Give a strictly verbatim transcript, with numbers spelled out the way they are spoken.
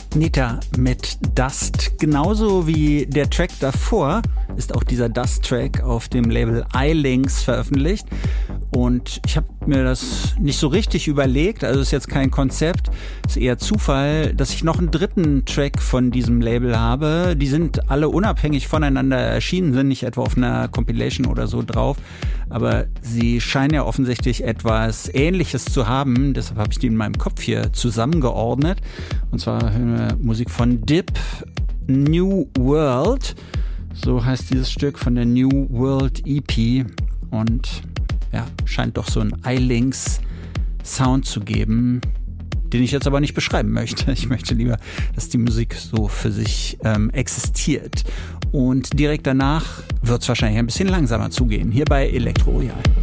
Nita mit Dust. Genauso wie der Track davor ist auch dieser Dust-Track auf dem Label iLinks veröffentlicht. Und ich habe mir das nicht so richtig überlegt, also ist jetzt kein Konzept, ist eher Zufall, dass ich noch einen dritten Track von diesem Label habe. Die sind alle unabhängig voneinander erschienen, sind nicht etwa auf einer Compilation oder so drauf, aber sie scheinen ja offensichtlich etwas Ähnliches zu haben, deshalb habe ich die in meinem Kopf hier zusammengeordnet. Und zwar hören wir Musik von Dip, New World, so heißt dieses Stück von der New World E P und ja, scheint doch so ein iLinks-Sound zu geben, den ich jetzt aber nicht beschreiben möchte. Ich möchte lieber, dass die Musik so für sich ähm, existiert. Und direkt danach wird es wahrscheinlich ein bisschen langsamer zugehen, hier bei Elektro Royal.